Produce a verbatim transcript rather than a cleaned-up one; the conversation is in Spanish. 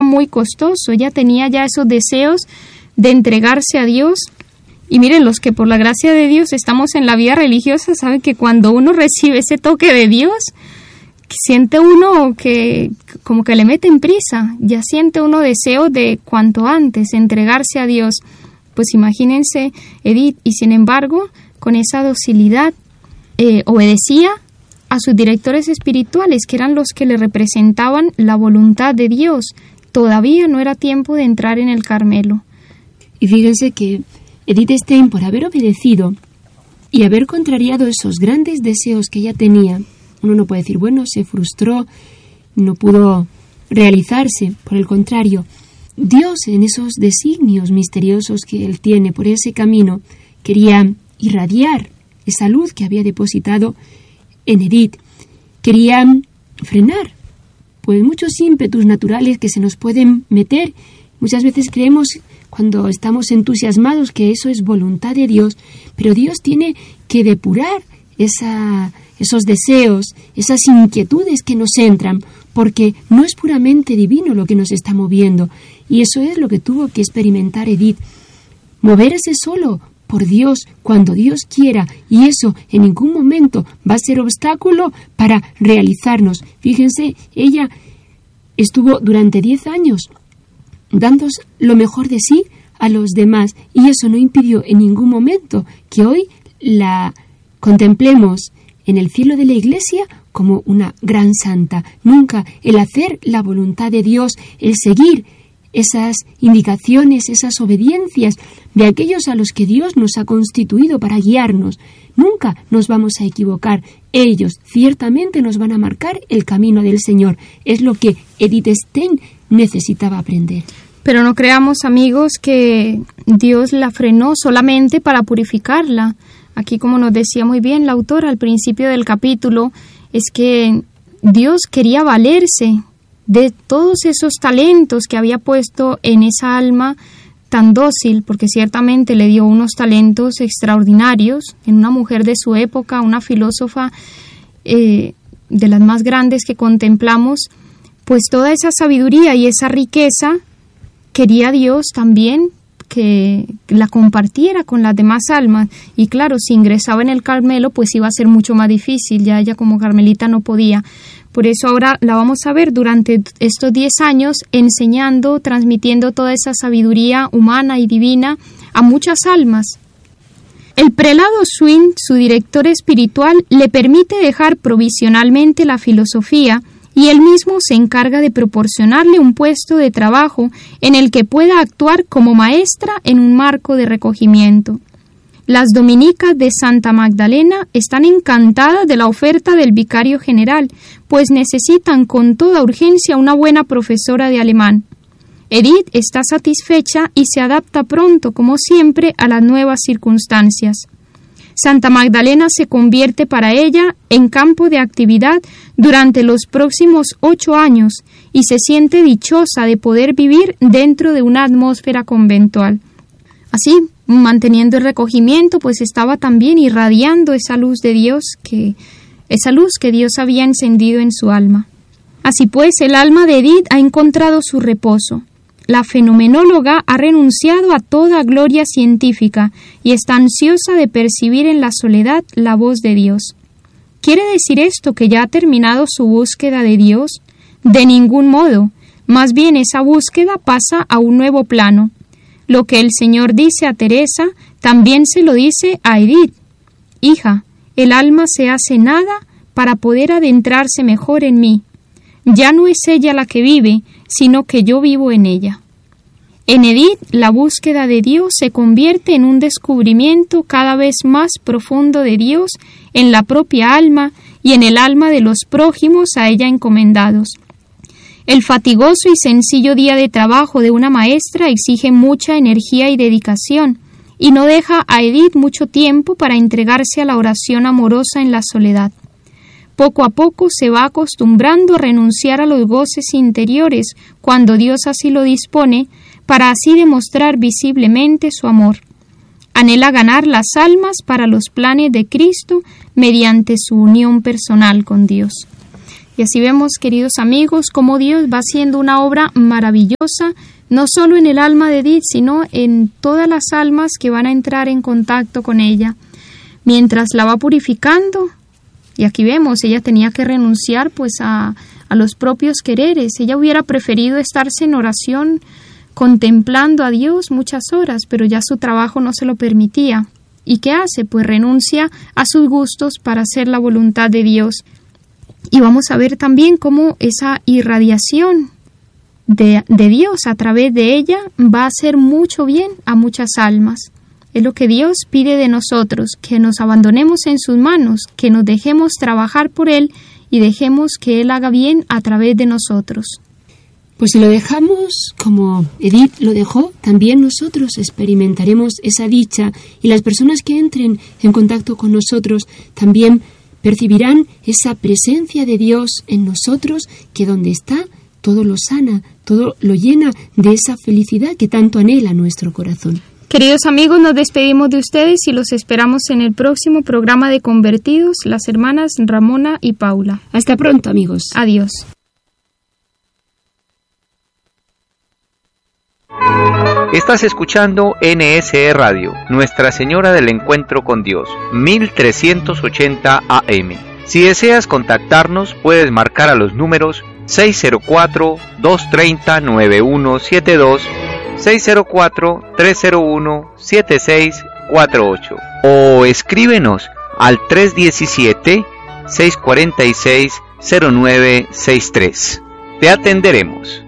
muy costoso. Ella tenía ya esos deseos de entregarse a Dios. Y miren, los que por la gracia de Dios estamos en la vida religiosa saben que cuando uno recibe ese toque de Dios, siente uno que como que le meten prisa, ya siente uno deseo de cuanto antes entregarse a Dios. Pues imagínense Edith, y sin embargo, con esa docilidad eh, obedecía a sus directores espirituales, que eran los que le representaban la voluntad de Dios. Todavía no era tiempo de entrar en el Carmelo. Y fíjense que Edith Stein, por haber obedecido y haber contrariado esos grandes deseos que ella tenía, uno no puede decir, bueno, se frustró, no pudo realizarse. Por el contrario, Dios, en esos designios misteriosos que Él tiene por ese camino, quería irradiar esa luz que había depositado en Edith. Quería frenar pues muchos ímpetus naturales que se nos pueden meter. Muchas veces creemos, cuando estamos entusiasmados, que eso es voluntad de Dios, pero Dios tiene que depurar esa, esos deseos, esas inquietudes que nos entran, porque no es puramente divino lo que nos está moviendo. Y eso es lo que tuvo que experimentar Edith. Moverse solo por Dios cuando Dios quiera, y eso en ningún momento va a ser obstáculo para realizarnos. Fíjense, ella estuvo durante diez años dando lo mejor de sí a los demás, y eso no impidió en ningún momento que hoy la contemplemos en el cielo de la Iglesia como una gran santa. Nunca el hacer la voluntad de Dios, el seguir esas indicaciones, esas obediencias de aquellos a los que Dios nos ha constituido para guiarnos, nunca nos vamos a equivocar. Ellos ciertamente nos van a marcar el camino del Señor. Es lo que Edith Stein necesitaba aprender. Pero no creamos, amigos, que Dios la frenó solamente para purificarla. Aquí, como nos decía muy bien la autora al principio del capítulo, es que Dios quería valerse de todos esos talentos que había puesto en esa alma tan dócil, porque ciertamente le dio unos talentos extraordinarios en una mujer de su época, una filósofa eh, de las más grandes que contemplamos. Pues toda esa sabiduría y esa riqueza quería Dios también que la compartiera con las demás almas. Y claro, si ingresaba en el Carmelo, pues iba a ser mucho más difícil, ya ella como carmelita no podía. Por eso ahora la vamos a ver durante estos diez años enseñando, transmitiendo toda esa sabiduría humana y divina a muchas almas. El prelado Swin, su director espiritual, le permite dejar provisionalmente la filosofía, y él mismo se encarga de proporcionarle un puesto de trabajo en el que pueda actuar como maestra en un marco de recogimiento. Las dominicas de Santa Magdalena están encantadas de la oferta del vicario general, pues necesitan con toda urgencia una buena profesora de alemán. Edith está satisfecha y se adapta pronto, como siempre, a las nuevas circunstancias. Santa Magdalena se convierte para ella en campo de actividad durante los próximos ocho años y se siente dichosa de poder vivir dentro de una atmósfera conventual. Así, manteniendo el recogimiento, pues estaba también irradiando esa luz de Dios, que, esa luz que Dios había encendido en su alma. Así pues, el alma de Edith ha encontrado su reposo. La fenomenóloga ha renunciado a toda gloria científica y está ansiosa de percibir en la soledad la voz de Dios. ¿Quiere decir esto que ya ha terminado su búsqueda de Dios? De ningún modo. Más bien esa búsqueda pasa a un nuevo plano. Lo que el Señor dice a Teresa, también se lo dice a Edith. Hija, el alma se hace nada para poder adentrarse mejor en mí. Ya no es ella la que vive, sino que yo vivo en ella. En Edith, la búsqueda de Dios se convierte en un descubrimiento cada vez más profundo de Dios en la propia alma y en el alma de los prójimos a ella encomendados. El fatigoso y sencillo día de trabajo de una maestra exige mucha energía y dedicación, y no deja a Edith mucho tiempo para entregarse a la oración amorosa en la soledad. Poco a poco se va acostumbrando a renunciar a los goces interiores cuando Dios así lo dispone, para así demostrar visiblemente su amor. Anhela ganar las almas para los planes de Cristo mediante su unión personal con Dios. Y así vemos, queridos amigos, cómo Dios va haciendo una obra maravillosa, no solo en el alma de Edith, sino en todas las almas que van a entrar en contacto con ella. Mientras la va purificando, y aquí vemos, ella tenía que renunciar pues a, a los propios quereres. Ella hubiera preferido estarse en oración, contemplando a Dios muchas horas, pero ya su trabajo no se lo permitía. ¿Y qué hace? Pues renuncia a sus gustos para hacer la voluntad de Dios. Y vamos a ver también cómo esa irradiación de, de Dios a través de ella va a hacer mucho bien a muchas almas. Es lo que Dios pide de nosotros, que nos abandonemos en sus manos, que nos dejemos trabajar por Él y dejemos que Él haga bien a través de nosotros. Pues si lo dejamos como Edith lo dejó, también nosotros experimentaremos esa dicha y las personas que entren en contacto con nosotros también percibirán esa presencia de Dios en nosotros, que donde está todo lo sana, todo lo llena de esa felicidad que tanto anhela nuestro corazón. Queridos amigos, nos despedimos de ustedes y los esperamos en el próximo programa de Convertidos, las hermanas Ramona y Paula. Hasta pronto, amigos. Adiós. Estás escuchando N S E Radio, Nuestra Señora del Encuentro con Dios, mil trescientos ochenta A M. Si deseas contactarnos, puedes marcar a los números seis cero cuatro, dos tres cero, nueve uno siete dos, seis cero cuatro, tres cero uno, siete seis cuatro ocho o escríbenos al tres uno siete, seis cuatro seis, cero nueve seis tres. Te atenderemos.